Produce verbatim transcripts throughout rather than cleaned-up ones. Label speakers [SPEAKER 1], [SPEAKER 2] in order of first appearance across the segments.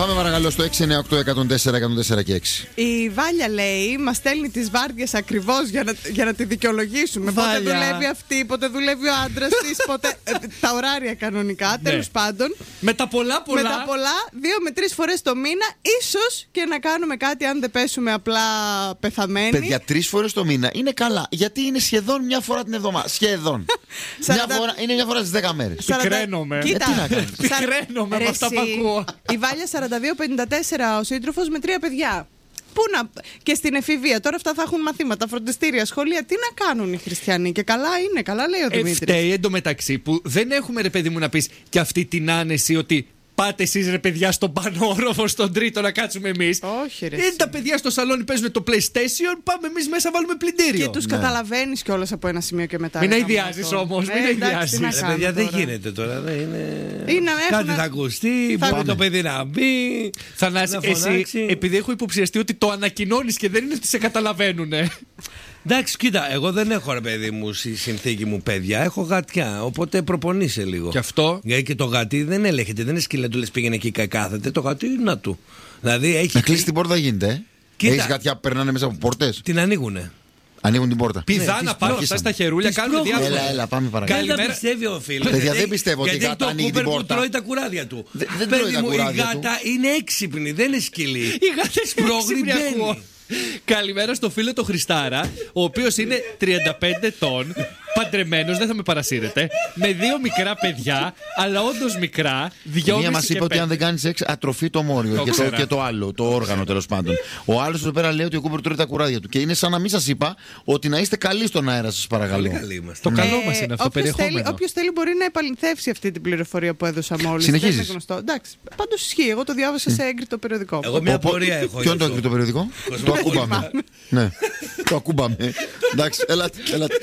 [SPEAKER 1] Πάμε παρακαλώ στο έξι εννιά οκτώ ένα μηδέν τέσσερα ένα μηδέν τέσσερα και έξι.
[SPEAKER 2] Η Βάλια λέει, μας στέλνει τις βάρδιες ακριβώς για να, για να τη δικαιολογήσουμε. Βάλια. Πότε δουλεύει αυτή, πότε δουλεύει ο άντρας της, πότε. Τα ωράρια κανονικά, ναι. Τέλος πάντων.
[SPEAKER 3] Με τα πολλά πολλά.
[SPEAKER 2] Με τα πολλά, δύο με τρεις φορές το μήνα, ίσως και να κάνουμε κάτι αν δεν πέσουμε απλά πεθαμένοι.
[SPEAKER 1] Παιδιά, τρεις φορές το μήνα είναι καλά. Γιατί είναι σχεδόν μια φορά την εβδομάδα. Σχεδόν. μια φορά, είναι μια φορά στις δέκα μέρες.
[SPEAKER 3] Πικραίνομαι.
[SPEAKER 2] Κοίτα,
[SPEAKER 1] ε,
[SPEAKER 3] Πικραίνομαι με αυτά που ακούω.
[SPEAKER 2] Η Βάλια σαράντα δύο πενήντα τέσσερα ο σύντροφος με τρία παιδιά. Πού να... Και στην εφηβεία, τώρα αυτά θα έχουν μαθήματα, φροντιστήρια, σχολεία. Τι να κάνουν οι χριστιανοί. Και καλά είναι, καλά λέει ο Δημήτρης.
[SPEAKER 3] Φταίει εντωμεταξύ που δεν έχουμε, ρε παιδί μου, να πεις και αυτή την άνεση ότι πάτε εσείς, ρε παιδιά, στον πανόροφο, στον τρίτο να κάτσουμε εμείς.
[SPEAKER 2] Όχι, ρε.
[SPEAKER 3] Είναι τα παιδιά στο σαλόνι παίζουν το PlayStation, πάμε εμείς μέσα, βάλουμε πλυντήριο.
[SPEAKER 2] Και τους ναι. καταλαβαίνεις κιόλας από ένα σημείο και μετά.
[SPEAKER 3] Μην αηδιάζεις όμως, μην αηδιάζεις.
[SPEAKER 4] Ρε παιδιά, δεν γίνεται τώρα. Δεν είναι...
[SPEAKER 2] είναι
[SPEAKER 4] κάτι θα ακουστεί, θα μπορεί το παιδί να μπει.
[SPEAKER 3] Θανάση, εσύ, επειδή έχω υποψιαστεί ότι το ανακοινώνεις και δεν είναι ότι σε καταλαβαίνουνε.
[SPEAKER 4] Εντάξει, κοίτα, εγώ δεν έχω, ρε παιδί μου, στη συνθήκη μου παιδιά. Έχω γατιά, οπότε προπονείσαι λίγο.
[SPEAKER 3] Και αυτό.
[SPEAKER 4] Γιατί και το γατί δεν ελέγχεται, δεν είναι σκυλετούλες λες πήγαινε εκεί και κάθεται. Το γατί είναι να του. Δηλαδή έχει.
[SPEAKER 1] Να κλείσει την πόρτα γίνεται. Ε? Έχεις γατιά που περνάνε μέσα από πόρτες.
[SPEAKER 4] Την ανοίγουνε.
[SPEAKER 1] Ανοίγουν την πόρτα.
[SPEAKER 3] Πηδά να πάρουν αυτά στα χερούλια, κάνουν διάφορα.
[SPEAKER 1] Έλα, έλα, πάμε παρακάτω.
[SPEAKER 4] Δεν πιστεύει ο φίλος.
[SPEAKER 1] Παιδιά, δεν πιστεύω ότι η γάτα ανοίγει την πόρτα.
[SPEAKER 4] Γιατί το τρώει τα κουράδια του.
[SPEAKER 1] Δεν, δεν τρώει τα κουράδια
[SPEAKER 4] του. Η γάτα είναι έξυπνη, δεν είναι σκυλή.
[SPEAKER 3] Η γάτα είναι έξυπνη. Καλημέρα στο φίλο το Χριστάρα, ο οποίος είναι τριάντα πέντε ετών, παντρεμένος, δεν θα με παρασύρετε, με δύο μικρά παιδιά, αλλά όντως μικρά, δυόμιση.
[SPEAKER 1] Μία μας είπε ότι αν δεν κάνει σεξ, ατροφεί το μόριο και το, και το άλλο, το όργανο τέλος πάντων. Ο άλλος εδώ πέρα λέει ότι ο Κούπερ τρώει τα κουράδια του. Και είναι σαν να μην σας είπα ότι να είστε καλοί στον αέρα, σας παρακαλώ.
[SPEAKER 3] Το ναι. καλό μας είναι αυτό, περιεχόμενο.
[SPEAKER 2] Όποιος θέλει μπορεί να επαληθεύσει αυτή την πληροφορία που έδωσα μόλις.
[SPEAKER 1] Συνεχίζεις.
[SPEAKER 2] Εντάξει, πάντως ισχύει. Εγώ το διάβασα σε έγκριτο περιοδικό.
[SPEAKER 4] Εγώ μια πορεία έχω.
[SPEAKER 1] Ποιο είναι το έγκριτο περιοδικό? Το ακούμπαμε. Ναι, το ακούμπαμε. Εντάξει, έλατε, έλατε.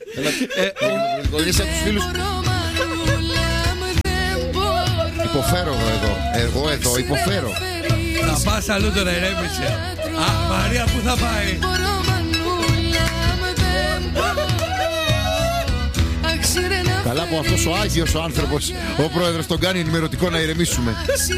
[SPEAKER 1] Είσαι από τους φίλους. Υποφέρω εγώ εδώ. Εγώ εδώ υποφέρω.
[SPEAKER 4] Θα πας αλλού τώρα, ηρέμησε. Α, Μαρία, πού θα πάει?
[SPEAKER 1] Καλά που αυτός ο Άγιος ο άνθρωπος, ο πρόεδρος, τον κάνει ενημερωτικό να ηρεμήσουμε.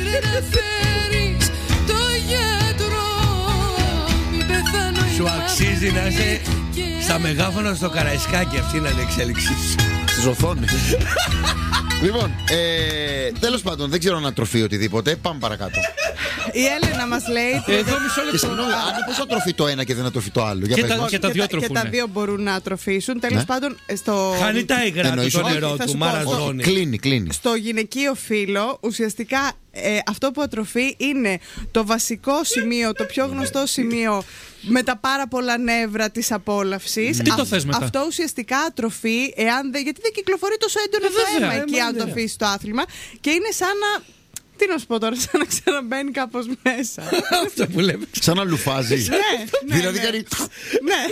[SPEAKER 4] Σου αξίζει να είσαι στα μεγάφωνα στο Καραϊσκάκι, αυτή να είναι εξέλιξη.
[SPEAKER 1] Στις οθόνες. Λοιπόν, ε, τέλος πάντων, δεν ξέρω να τροφεί οτιδήποτε. Πάμε παρακάτω.
[SPEAKER 2] Η Έλενα μας λέει.
[SPEAKER 3] Εδώ μισό λεπτό.
[SPEAKER 1] Συγγνώμη, αν πώς θα τροφεί το ένα και δεν θα τροφεί το άλλο? Για
[SPEAKER 3] και,
[SPEAKER 1] πες
[SPEAKER 3] τα,
[SPEAKER 1] μας.
[SPEAKER 3] και τα δύο τροφούν.
[SPEAKER 2] Και τα δύο μπορούν να τροφήσουν. Τέλος
[SPEAKER 1] ναι.
[SPEAKER 2] πάντων, στο.
[SPEAKER 4] Χάνει τα υγρά του το νερό του, μαραζώνει.
[SPEAKER 1] Κλείνει, κλείνει.
[SPEAKER 2] Στο γυναικείο φύλο, ουσιαστικά ε, αυτό που ατροφεί είναι το βασικό σημείο, το πιο γνωστό σημείο με τα πάρα πολλά νεύρα της απόλαυσης.
[SPEAKER 3] Τι το θες μετά?
[SPEAKER 2] Αυτό ουσιαστικά ατροφεί, εάν δεν, γιατί δεν κυκλοφορεί τόσο έντονο το αίμα εκεί, αν το αφήσει το άθλημα. Και είναι σαν να. Τι να σου πω τώρα, σαν να ξαναμπαίνει κάπως μέσα.
[SPEAKER 4] Αυτό που λέμε.
[SPEAKER 1] Σαν να λουφάζει.
[SPEAKER 2] Ναι,
[SPEAKER 1] δηλαδή
[SPEAKER 2] ναι.
[SPEAKER 1] κάνει.
[SPEAKER 2] Ναι.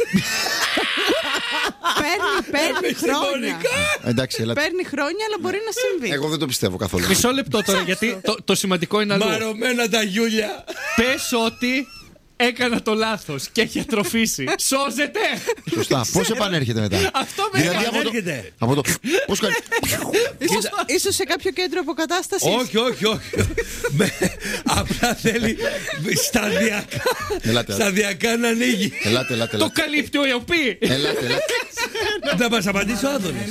[SPEAKER 2] Παίρνει, παίρνει χρόνια.
[SPEAKER 1] Εντάξει, έλα.
[SPEAKER 2] Παίρνει χρόνια, αλλά μπορεί να συμβεί.
[SPEAKER 1] Εγώ δεν το πιστεύω καθόλου.
[SPEAKER 3] Μισό λεπτό τώρα, γιατί το, το σημαντικό είναι αλλού.
[SPEAKER 4] Μαρωμένα τα γιούλια.
[SPEAKER 3] Πες ότι έκανα το λάθος και έχει ατροφήσει. Σώζεται!
[SPEAKER 1] Σωστά. Πώς επανέρχεται μετά?
[SPEAKER 3] Αυτό με
[SPEAKER 1] δηλαδή
[SPEAKER 4] επανέρχεται.
[SPEAKER 1] Από το. Πώς κάνει.
[SPEAKER 2] Ίσως, ίσως σε κάποιο κέντρο αποκατάστασης.
[SPEAKER 4] Όχι, όχι, όχι. Απλά θέλει σταδιακά.
[SPEAKER 1] Ελάτε,
[SPEAKER 4] σταδιακά να ανοίγει.
[SPEAKER 1] Ελάτε, ελάτε.
[SPEAKER 3] Το καλύπτει ο Ιωπή.
[SPEAKER 1] Ελάτε, ελάτε.
[SPEAKER 4] Δεν μας απαντήσει ο Άδωνης.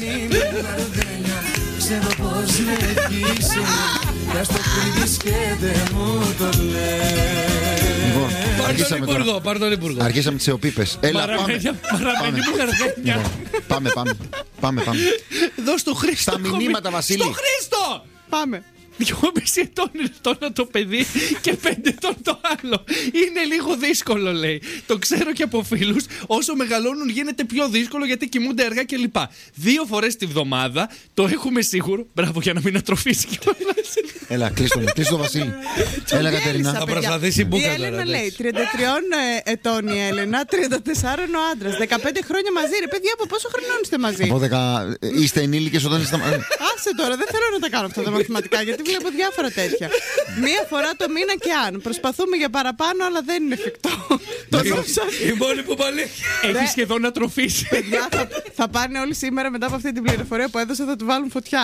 [SPEAKER 5] Ξέρω πως με πίσω. Να στο κρύβεις και δεν μου το λες.
[SPEAKER 1] Λοιπόν,
[SPEAKER 4] πάρ' τον υπουργό, πάρ' τον υπουργό.
[SPEAKER 1] Αρχίσαμε τις εωπίπες. Έλα, πάμε.
[SPEAKER 3] Παραμένει μου γαρδένια.
[SPEAKER 1] Πάμε, πάμε. Πάμε, πάμε.
[SPEAKER 3] Δώσ' του Χρήστο.
[SPEAKER 1] Στα μηνύματα, Βασίλη.
[SPEAKER 3] Στο Χρήστο!
[SPEAKER 2] Πάμε.
[SPEAKER 3] Δυόμιση ετών είναι το ένα το παιδί και πέντε ετών το άλλο. Είναι λίγο δύσκολο, λέει. Το ξέρω και από φίλους. Όσο μεγαλώνουν γίνεται πιο δύσκολο γιατί κοιμούνται αργά κλπ. Δύο φορές τη βδομάδα το έχουμε σίγουρο. Μπράβο, για να μην ατροφήσει κιόλας.
[SPEAKER 1] Έλα, κλείστο, κλείστο το Βασίλη. Έλα, Κατερίνα.
[SPEAKER 4] Θα προσπαθήσει η μπουκα
[SPEAKER 2] τώρα. Η Έλενα λέει τριάντα τρία ετών η Έλενα, τριάντα τέσσερα ο άντρας. δεκαπέντε χρόνια μαζί. Ρε παιδιά, από πόσο χρονών είστε μαζί?
[SPEAKER 1] Από δέκα. Είστε ενήλικες όταν είστε μαζί?
[SPEAKER 2] Άσε τώρα, δεν θέλω να τα κάνω αυτά τα μαθηματικά γιατί βλέπω διάφορα τέτοια. Μία φορά το μήνα και αν. Προσπαθούμε για παραπάνω, αλλά δεν είναι εφικτό.
[SPEAKER 4] Η μόνη που παλεύει.
[SPEAKER 3] Έχει σχεδόν ατροφήσει.
[SPEAKER 2] Παιδιά, θα, θα πάνε όλοι σήμερα μετά από αυτή την πληροφορία που έδωσα, θα του βάλουν φωτιά, ε.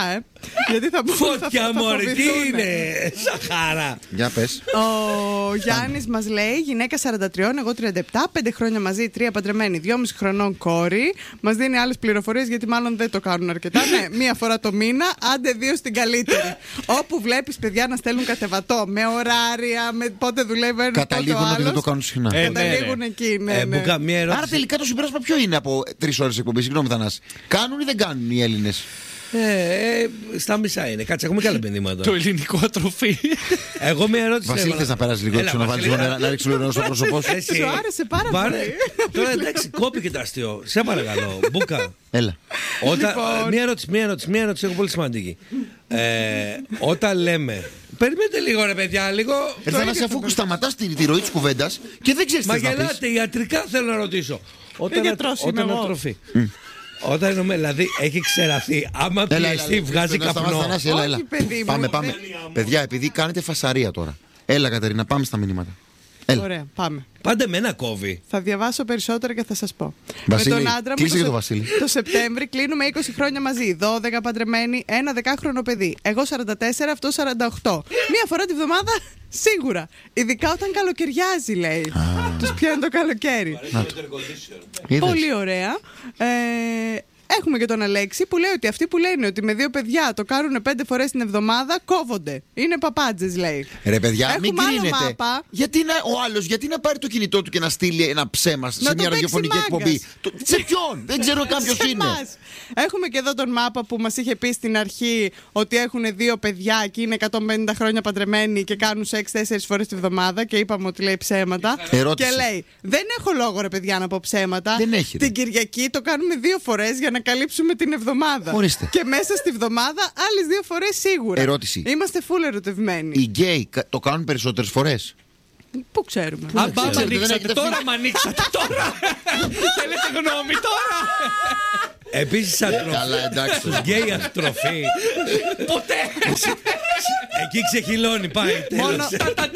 [SPEAKER 2] Γιατί θα μπουν.
[SPEAKER 4] Φώτια μωρή, τι είναι, Σαχάρα.
[SPEAKER 1] Για πες.
[SPEAKER 2] Ο Γιάννης μας λέει: γυναίκα σαράντα τρία, εγώ τριάντα επτά, πέντε χρόνια μαζί, τρία παντρεμένοι, δυόμισι χρονών κόρη. Μας δίνει άλλες πληροφορίες γιατί μάλλον δεν το κάνουν αρκετά. Ναι, μία φορά το μήνα, άντε δύο στην καλύτερη. Όπου βλέπεις παιδιά να στέλνουν κατεβατό με ωράρια, με πότε δουλεύει ένα.
[SPEAKER 1] Καταλήγουν ότι δεν το κάνουν συχνά.
[SPEAKER 3] Ε,
[SPEAKER 2] Καταλήγουν
[SPEAKER 3] ναι,
[SPEAKER 2] εκεί, ναι.
[SPEAKER 4] Ε,
[SPEAKER 2] ναι.
[SPEAKER 4] Μπουκα, μία ερώτηση.
[SPEAKER 1] Άρα τελικά το συμπέρασμα ποιο είναι από τρεις ώρες εκπομπή? Συγγνώμη, Θανάση. Κάνουν ή δεν κάνουν οι Έλληνες?
[SPEAKER 4] Ε, ε, στα μισά είναι. Κάτσε, έχουμε και άλλα πενδύματα.
[SPEAKER 3] Το ελληνικό ατροφή.
[SPEAKER 4] Εγώ μια ερώτηση.
[SPEAKER 1] Βασίλη,
[SPEAKER 4] έβαλα.
[SPEAKER 1] θες να περάσει λίγο
[SPEAKER 4] Έλα,
[SPEAKER 1] έξω, να βάλεις
[SPEAKER 4] Βασίλη,
[SPEAKER 1] λίγο νερά- να ρίξεις λίγο νερό στο πρόσωπό σου?
[SPEAKER 4] Εσύ.
[SPEAKER 2] Σου άρεσε πάρα
[SPEAKER 4] Πάρε.
[SPEAKER 2] πολύ.
[SPEAKER 4] Τώρα εντάξει, κόπηκε το αστείο. Σε παρακαλώ, Μπούκα.
[SPEAKER 1] Έλα.
[SPEAKER 4] Όταν,
[SPEAKER 2] Λοιπόν.
[SPEAKER 4] Μία ερώτηση, μία ερώτηση, μία ερώτηση, έχω πολύ σημαντική. Ε, όταν λέμε. Περιμένετε λίγο, ρε παιδιά, λίγο.
[SPEAKER 1] Ε, Θανάση, αφού σταματάς τη, τη ροή της κουβέντας και δεν ξέρεις τι
[SPEAKER 4] Μα
[SPEAKER 1] θες να πεις.
[SPEAKER 4] γελάτε, ιατρικά θέλω να ρωτήσω. Όταν,
[SPEAKER 2] γιατρός είμαι
[SPEAKER 4] όταν
[SPEAKER 2] εγώ.
[SPEAKER 4] ατροφή. Όταν εννοούμε, δηλαδή έχει ξεραθεί. Άμα
[SPEAKER 1] Έλα, έλα,
[SPEAKER 4] πιεστεί,
[SPEAKER 1] έλα.
[SPEAKER 4] βγάζει
[SPEAKER 1] Να σταματάς,
[SPEAKER 4] καπνό.
[SPEAKER 1] Θανάση, έλα, έλα.
[SPEAKER 2] Όχι, παιδί μου,
[SPEAKER 1] Πάμε,
[SPEAKER 2] δεν
[SPEAKER 1] πάμε.
[SPEAKER 2] είναι
[SPEAKER 1] Παιδιά, επειδή κάνετε φασαρία τώρα. Έλα, Κατερίνα, πάμε στα μηνύματα. Έλα.
[SPEAKER 2] Ωραία, πάμε.
[SPEAKER 4] Πάντα με ένα κόβει.
[SPEAKER 2] Θα διαβάσω περισσότερα και θα σας πω.
[SPEAKER 1] Βασίλη,
[SPEAKER 2] με τον άντρα μου
[SPEAKER 1] κλείσε
[SPEAKER 2] το,
[SPEAKER 1] και το
[SPEAKER 2] Σε-
[SPEAKER 1] Βασίλη.
[SPEAKER 2] το Σεπτέμβρη κλείνουμε είκοσι χρόνια μαζί. δώδεκα παντρεμένοι, ένα δεκάχρονο παιδί. Εγώ σαράντα τέσσερα, αυτό σαράντα οκτώ. Μία φορά τη βδομάδα σίγουρα. Ειδικά όταν καλοκαιριάζει, λέει. Τους πιάνει το καλοκαίρι.
[SPEAKER 1] Είδες.
[SPEAKER 2] Πολύ ωραία. Ε, Έχουμε και τον Αλέξη που λέει ότι αυτοί που λένε ότι με δύο παιδιά το κάνουν πέντε φορές την εβδομάδα κόβονται. Είναι παπάντζες, λέει.
[SPEAKER 1] Ρε παιδιά,
[SPEAKER 2] Έχουμε
[SPEAKER 1] μην
[SPEAKER 2] άλλο
[SPEAKER 1] κρίνετε.
[SPEAKER 2] μάπα.
[SPEAKER 1] Γιατί να, ο άλλος, γιατί να πάρει το κινητό του και να στείλει ένα ψέμα σε
[SPEAKER 2] Να το
[SPEAKER 1] μια
[SPEAKER 2] παίξει
[SPEAKER 1] ραδιοφωνική
[SPEAKER 2] μάγκας.
[SPEAKER 1] εκπομπή? Το- σε ποιον? Δεν ξέρω κάποιος
[SPEAKER 2] Σε
[SPEAKER 1] είναι.
[SPEAKER 2] εμάς. Έχουμε και εδώ τον Μάπα που μας είχε πει στην αρχή ότι έχουν δύο παιδιά και είναι εκατόν πενήντα χρόνια παντρεμένοι και κάνουν σεξ τέσσερις φορές τη βδομάδα και είπαμε ότι λέει ψέματα.
[SPEAKER 1] Ερώτηση.
[SPEAKER 2] Και λέει: δεν έχω λόγο, ρε παιδιά, να πω ψέματα.
[SPEAKER 1] Δεν έχει, ρε.
[SPEAKER 2] Την Κυριακή το κάνουμε δύο φορές για να καλύψουμε την εβδομάδα.
[SPEAKER 1] Ορίστε.
[SPEAKER 2] Και μέσα στη βδομάδα άλλες δύο φορές σίγουρα.
[SPEAKER 1] Ερώτηση.
[SPEAKER 2] Είμαστε full ερωτευμένοι.
[SPEAKER 1] Οι γκέι κα- το κάνουν περισσότερες φορές.
[SPEAKER 2] Πού ξέρουμε.
[SPEAKER 3] Αν πάμε
[SPEAKER 1] ξέρω, δεν
[SPEAKER 3] ανοίξατε
[SPEAKER 1] έχετε
[SPEAKER 3] τώρα, μ' ανοίξατε τώρα. Θέλετε γνώμη τώρα.
[SPEAKER 4] Επίσης
[SPEAKER 1] Καλά,
[SPEAKER 4] ατροφή.
[SPEAKER 1] εντάξει.
[SPEAKER 4] Στους γκέι ατροφή.
[SPEAKER 3] Ποτέ.
[SPEAKER 4] Εκεί ξεχυλώνει, πάει.
[SPEAKER 2] Μόνο,
[SPEAKER 4] Τέλος.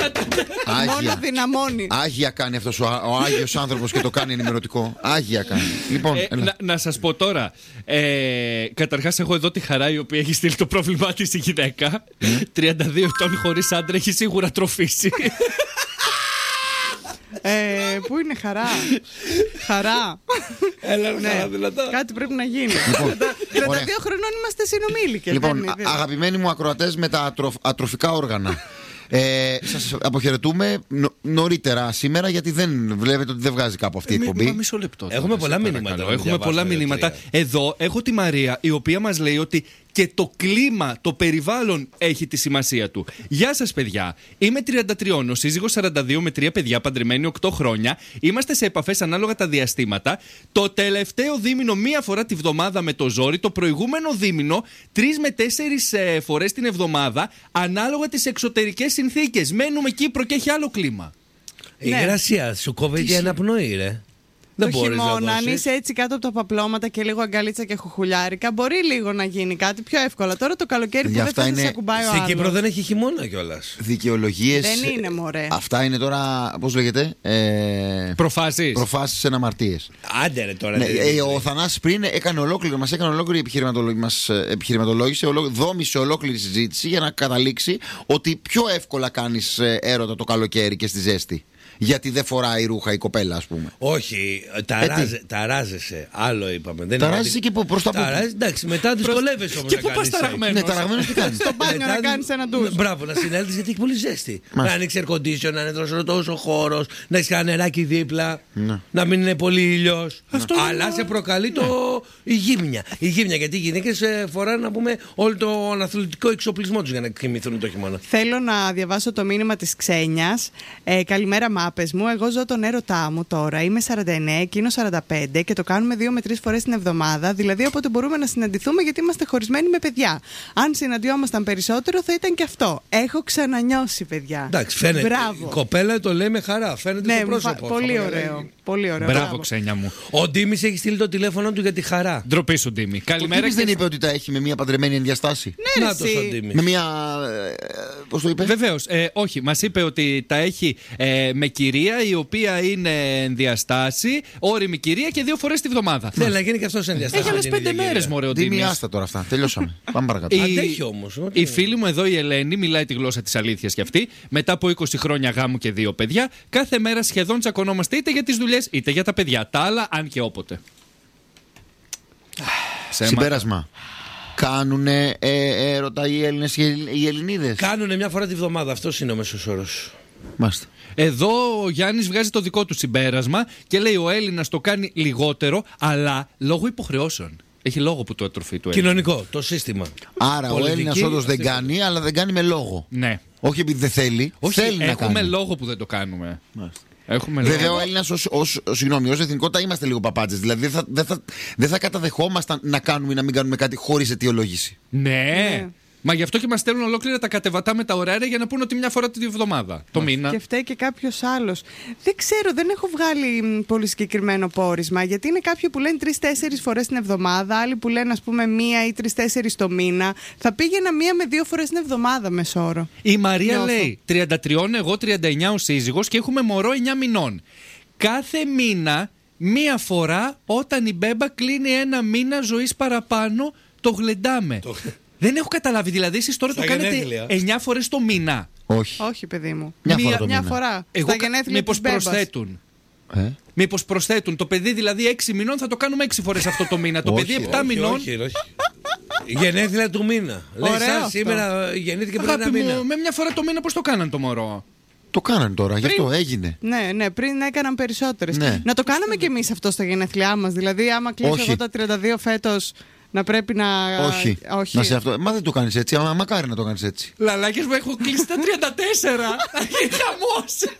[SPEAKER 2] μόνο
[SPEAKER 1] Άγια.
[SPEAKER 2] δυναμώνει.
[SPEAKER 1] Άγια κάνει αυτός ο, α- ο Άγιος άνθρωπος και το κάνει ενημερωτικό. Άγια κάνει. Λοιπόν,
[SPEAKER 3] Ε,
[SPEAKER 1] έλα.
[SPEAKER 3] να, να σας πω τώρα. Ε, καταρχάς έχω εδώ τη Χαρά η οποία έχει στείλει το πρόβλημά της στη γυναίκα. τριάντα δύο ετών χωρίς άντρα, έχει σίγουρα τροφήσει.
[SPEAKER 2] Ε, πού είναι χαρά. Χαρά.
[SPEAKER 4] Έλα,
[SPEAKER 2] Ναι.
[SPEAKER 4] χαρά, δυνατά.
[SPEAKER 2] Κάτι πρέπει να γίνει.
[SPEAKER 1] ωραία.
[SPEAKER 2] τριάντα δύο χρονών είμαστε συνομήλικες.
[SPEAKER 1] Λοιπόν,
[SPEAKER 2] δεν είναι,
[SPEAKER 1] α-
[SPEAKER 2] δεν-
[SPEAKER 1] αγαπημένοι μου ακροατές με τα ατροφ- ατροφικά όργανα. Ε, σας αποχαιρετούμε νο- νωρίτερα σήμερα γιατί δεν βλέπετε ότι δεν βγάζει κάπου αυτή η
[SPEAKER 3] Μη-
[SPEAKER 1] εκπομπή.
[SPEAKER 3] μα μισό λεπτό. τώρα,
[SPEAKER 4] Έχουμε
[SPEAKER 3] σε
[SPEAKER 4] πολλά
[SPEAKER 3] παρακαλώ.
[SPEAKER 4] μηνύματα να
[SPEAKER 3] Έχουμε
[SPEAKER 4] διαβάσουμε,
[SPEAKER 3] πολλά
[SPEAKER 4] ρε,
[SPEAKER 3] μηνύματα.
[SPEAKER 4] τρία.
[SPEAKER 3] Εδώ έχω τη Μαρία η οποία μας λέει ότι και το κλίμα, το περιβάλλον έχει τη σημασία του. Γεια σας, παιδιά. Είμαι τριάντα τρία, ο σύζυγος σαράντα δύο με τρία παιδιά, παντρεμένοι οκτώ χρόνια. Είμαστε σε επαφές ανάλογα τα διαστήματα. Το τελευταίο δίμηνο μία φορά τη βδομάδα με το ζόρι. Το προηγούμενο δίμηνο τρεις με τέσσερις ε, φορές την εβδομάδα, ανάλογα τις εξωτερικές συνθήκες. Μένουμε Κύπρο και έχει άλλο κλίμα.
[SPEAKER 4] Η
[SPEAKER 2] Ναι.
[SPEAKER 4] γρασία σου κόβει για αναπνοή, ρε. Δεν
[SPEAKER 2] το
[SPEAKER 4] μπορείς να
[SPEAKER 2] χειμώνα, αν
[SPEAKER 4] δώσεις.
[SPEAKER 2] είσαι έτσι κάτω από τα παπλώματα και λίγο αγκαλίτσα και χουχουλιάρικα, μπορεί λίγο να γίνει κάτι πιο εύκολα. Τώρα το καλοκαίρι που
[SPEAKER 1] Για
[SPEAKER 2] δεν
[SPEAKER 1] αυτά
[SPEAKER 2] θα σε
[SPEAKER 1] είναι-
[SPEAKER 2] ακουμπάει ο
[SPEAKER 4] Στην Κύπρο
[SPEAKER 2] άλλος.
[SPEAKER 4] δεν έχει χειμώνα κιόλας.
[SPEAKER 1] Δικαιολογίες.
[SPEAKER 2] Δεν είναι, μωρέ.
[SPEAKER 1] Αυτά είναι τώρα, πώς λέγεται, ε,
[SPEAKER 3] Προφάσεις.
[SPEAKER 1] προφάσεις εναμαρτίες.
[SPEAKER 4] Άντε ρε τώρα.
[SPEAKER 1] Ναι,
[SPEAKER 4] δεν-
[SPEAKER 1] ε, ο Θανάσης πριν έκανε ολόκληρη, μας έκανε ολόκληρη επιχειρηματολόγηση, μας ε, επιχειρηματολόγησε, ολό- δόμησε ολόκληρη συζήτηση για να καταλήξει ότι πιο εύκολα κάνεις ε, έρωτα το καλοκαίρι και στη ζέστη. Γιατί δεν φοράει ρούχα η κοπέλα, ας πούμε.
[SPEAKER 4] Όχι,
[SPEAKER 1] Ε,
[SPEAKER 4] ταράζε, ταράζεσαι. Άλλο είπαμε. Δεν
[SPEAKER 1] Ταράζεσαι
[SPEAKER 4] είναι
[SPEAKER 1] και πού, προς τα πού.
[SPEAKER 4] Ταράζεσαι, εντάξει, μετά δυσκολεύεσαι όμως.
[SPEAKER 3] Και
[SPEAKER 4] να
[SPEAKER 3] πού
[SPEAKER 4] κάνεις
[SPEAKER 3] πας
[SPEAKER 4] σεξ.
[SPEAKER 3] ταραγμένος?
[SPEAKER 1] Ναι, ταραγμένος τι κάνεις.
[SPEAKER 2] Στο μπάνιο
[SPEAKER 4] Μετά
[SPEAKER 2] να
[SPEAKER 4] δυ-
[SPEAKER 2] κάνεις ένα ντους.
[SPEAKER 4] Μπράβο, να συνέλθεις γιατί έχει πολύ ζέστη. Να
[SPEAKER 1] Μάλιστα.
[SPEAKER 4] ανοίξει air condition, να είναι τόσο, τόσο χώρο, να έχει κανένα νεράκι δίπλα,
[SPEAKER 1] Ναι.
[SPEAKER 4] να μην είναι πολύ ήλιο.
[SPEAKER 3] Αυτό
[SPEAKER 4] Αλλά
[SPEAKER 3] είναι-
[SPEAKER 4] σε προκαλεί το... η γύμνια. Η γύμνια, γιατί οι γυναίκε φοράνε να πούμε όλο τον αθλητικό εξοπλισμό του για να κοιμηθούν το χειμώνα.
[SPEAKER 2] Θέλω να διαβάσω το μήνυμα της Ξένιας. Ε, καλημέρα, μάπες μου. Εγώ ζω τον έρωτά μου τώρα. Είμαι σαράντα εννέα, εκείνο σαράντα πέντε και το κάνουμε δύο με τρεις φορές την εβδομάδα. Δηλαδή, όποτε μπορούμε να συναντηθούμε, γιατί είμαστε χωρισμένοι με παιδιά. Αν συναντιόμασταν περισσότερο, θα ήταν και αυτό. Έχω ξανανιώσει, παιδιά.
[SPEAKER 4] Εντάξει, φαίνεται.
[SPEAKER 2] Μπράβο.
[SPEAKER 4] Η κοπέλα το λέει με χαρά. Φαίνεται
[SPEAKER 2] Ναι,
[SPEAKER 4] στο
[SPEAKER 2] μου φα-
[SPEAKER 4] πρόσωπο.
[SPEAKER 2] πολύ
[SPEAKER 4] Χαμογελάει.
[SPEAKER 2] ωραίο. Πολύ ωραίο.
[SPEAKER 3] Μπράβο, Ξένια μου.
[SPEAKER 4] Ο Ντίμης έχει στείλει το τηλέφωνο του για τη Χαρά. χαρά.
[SPEAKER 3] Ντροπή σου, Ντίμη.
[SPEAKER 1] Ο
[SPEAKER 3] Καλημέρα.
[SPEAKER 1] Τίμης
[SPEAKER 3] Και...
[SPEAKER 1] δεν είπε ότι τα έχει με μια παντρεμένη ενδιαστάση.
[SPEAKER 2] Ναι,
[SPEAKER 4] Να το
[SPEAKER 2] εσύ.
[SPEAKER 4] στον Τίμη.
[SPEAKER 1] Με μια. Πώς το είπε?
[SPEAKER 3] Βεβαίως, ε, όχι, μας είπε ότι τα έχει ε, με κυρία η οποία είναι ενδιαστάση, όριμη κυρία και δύο φορές τη βδομάδα.
[SPEAKER 4] Θέλει να γίνει και αυτό ενδιαστάσει.
[SPEAKER 3] Έχει άλλες πέντε μέρες, μωρέ, ο
[SPEAKER 1] Τίμη,
[SPEAKER 3] Ντίμης.
[SPEAKER 1] άστα τώρα αυτά. Τελειώσαμε. Πάμε παρακάτω.
[SPEAKER 3] Η-
[SPEAKER 4] Αντέχει όμως.
[SPEAKER 3] Η φίλη μου εδώ, η Ελένη, μιλάει τη γλώσσα της αλήθειας κι αυτή. Μετά από είκοσι χρόνια γάμου και δύο παιδιά, κάθε μέρα σχεδόν τσακωνόμαστε είτε για τις δουλειές είτε για τα παιδιά. Τα άλλα, αν και όποτε. Ψέματα.
[SPEAKER 1] Συμπέρασμα. Κάνουνε ε, έρωτα οι Έλληνες και οι Ελληνίδες.
[SPEAKER 4] Κάνουνε μια φορά τη βδομάδα. Αυτό είναι ο μέσος όρος.
[SPEAKER 1] Μάλιστα.
[SPEAKER 3] Εδώ ο Γιάννης βγάζει το δικό του συμπέρασμα και λέει ο Έλληνας το κάνει λιγότερο, αλλά λόγω υποχρεώσεων. Έχει λόγο που το έτροφη του Έλληνα.
[SPEAKER 4] Κοινωνικό, το σύστημα.
[SPEAKER 1] Άρα ο
[SPEAKER 4] Πολιτική,
[SPEAKER 1] Έλληνας όντως δεν
[SPEAKER 4] αυτή-
[SPEAKER 1] κάνει, αλλά δεν κάνει με λόγο.
[SPEAKER 3] Ναι.
[SPEAKER 1] Όχι επειδή δεν θέλει.
[SPEAKER 3] Όχι,
[SPEAKER 1] θέλει να
[SPEAKER 3] έχουμε
[SPEAKER 1] κάνει.
[SPEAKER 3] λόγο που δεν το κάνουμε.
[SPEAKER 1] Μάλιστα.
[SPEAKER 3] Έχουμε
[SPEAKER 1] Βέβαια,
[SPEAKER 3] λόγο.
[SPEAKER 1] ο Έλληνας ως, ως, ως, συγγνώμη, ως εθνικότητα είμαστε λίγο παπάντζες. Δηλαδή δεν θα, δεν θα, δεν θα καταδεχόμασταν να κάνουμε ή να μην κάνουμε κάτι χωρίς αιτιολόγηση.
[SPEAKER 3] Ναι.
[SPEAKER 2] Ναι.
[SPEAKER 3] Μα γι' αυτό και μας στέλνουν ολόκληρα τα κατεβατά με τα ωράρια για να πούνε ότι μια φορά τη εβδομάδα. Το μήνα.
[SPEAKER 2] Και φταίει και κάποιο άλλο. Δεν ξέρω, δεν έχω βγάλει μ, πολύ συγκεκριμένο πόρισμα. Γιατί είναι κάποιοι που λένε τρει-τέσσερι φορές την εβδομάδα, άλλοι που λένε, ας πούμε, μία ή τρει-τέσσερι το μήνα. Θα πήγαινα μία με δύο φορές την εβδομάδα μεσόωρο.
[SPEAKER 3] Η Μαρία
[SPEAKER 2] Νιώθω.
[SPEAKER 3] λέει τριάντα τρία, εγώ τριάντα εννιά ο σύζυγος και έχουμε μωρό εννιά μηνών. Κάθε μήνα, μία φορά, όταν η μπέμπα κλείνει ένα μήνα ζωής παραπάνω, το γλεντάμε. Δεν έχω καταλάβει, δηλαδή εσείς τώρα
[SPEAKER 4] Στα
[SPEAKER 3] το κάνετε
[SPEAKER 4] γενέθλια.
[SPEAKER 3] εννιά φορές το μήνα.
[SPEAKER 1] Όχι.
[SPEAKER 2] Όχι, παιδί μου.
[SPEAKER 1] Μια
[SPEAKER 3] Μία-
[SPEAKER 1] φορά το
[SPEAKER 2] Μια
[SPEAKER 1] μήνα.
[SPEAKER 2] φορά.
[SPEAKER 3] Εγώ
[SPEAKER 2] Στα
[SPEAKER 3] κα-
[SPEAKER 2] γενέθλια
[SPEAKER 3] μήπως
[SPEAKER 2] της μπέμπας.
[SPEAKER 3] προσθέτουν.
[SPEAKER 1] Ε?
[SPEAKER 3] Μήπως προσθέτουν. Το παιδί δηλαδή έξι μηνών θα το κάνουμε έξι φορές αυτό το μήνα. Το
[SPEAKER 1] Όχι,
[SPEAKER 3] παιδί επτά
[SPEAKER 4] Όχι,
[SPEAKER 3] μηνών.
[SPEAKER 4] όχι, όχι. Γενέθλια του μήνα. Λέει,
[SPEAKER 2] Ωραίο
[SPEAKER 4] σαν
[SPEAKER 2] αυτό.
[SPEAKER 4] σήμερα γεννήθηκε πριν ένα
[SPEAKER 3] Αγάπη
[SPEAKER 4] μήνα.
[SPEAKER 3] μου, με μια φορά το μήνα πώς το κάναν το μωρό.
[SPEAKER 1] Το κάνανε τώρα, γι' αυτό έγινε.
[SPEAKER 2] Ναι, ναι, πριν έκαναν περισσότερες.
[SPEAKER 1] Ναι.
[SPEAKER 2] Να το κάνουμε κι εμείς αυτό στα γενέθλιά μας. Δηλαδή, άμα κλείσω
[SPEAKER 1] Όχι.
[SPEAKER 2] εγώ τα τριάντα δύο φέτος, να πρέπει να.
[SPEAKER 1] Όχι.
[SPEAKER 2] Όχι.
[SPEAKER 1] Να σε αυτό. Μα δεν το κάνεις έτσι. Μα μακάρι να το κάνεις έτσι.
[SPEAKER 3] Λαλάκες μου, έχω κλείσει τα τριάντα τέσσερα. Χαμός.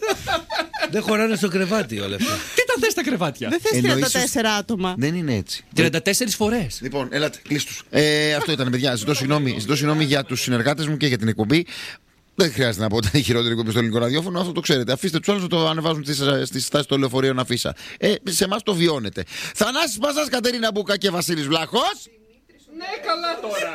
[SPEAKER 4] Δεν χωράνε στο κρεβάτι όλα αυτά.
[SPEAKER 3] Τι τα θες τα κρεβάτια.
[SPEAKER 2] Δεν θες
[SPEAKER 1] Εννοείς
[SPEAKER 2] τριάντα τέσσερα άτομα.
[SPEAKER 1] Δεν είναι έτσι.
[SPEAKER 3] τριάντα τέσσερις φορές.
[SPEAKER 1] Λοιπόν, έλατε, κλείστους. Ε, αυτό ήταν, παιδιά. Ζητώ συγγνώμη, ζητώ συγγνώμη για τους συνεργάτες μου και για την εκπομπή. Δεν χρειάζεται να πω ότι είναι η χειρότερη εκπομπή στο ελληνικό ραδιόφωνο, αυτό το ξέρετε. Αφήστε του άλλου να το ανεβάζουν στις στάσεις των λεωφορείων αφίσα. Ε, σε εμάς το βιώνετε. Θανάσης Πασάς, Κατερίνα Μπούκα και Βασίλης Βλάχος.
[SPEAKER 3] Ναι, καλά τώρα.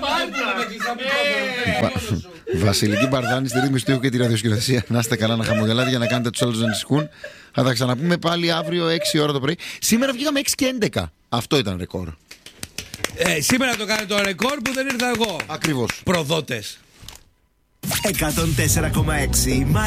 [SPEAKER 1] Βασιλική Μπαρδάνη στη ρύθμιση του ήχου και τη ραδιοσκηνοθεσία. Να είστε καλά, να χαμογελάτε για να κάνετε τους άλλους να ανησυχούν. Θα τα ξαναπούμε πάλι αύριο έξι ώρα το πρωί. Σήμερα βγήκαμε έξι και έντεκα. Αυτό ήταν ρεκόρ.
[SPEAKER 4] Ε, σήμερα το κάνει το ρεκόρ που δεν ήρθα εγώ.
[SPEAKER 1] Ακριβώς.
[SPEAKER 4] Προδότες.
[SPEAKER 6] εκατόν τέσσερα κόμμα έξι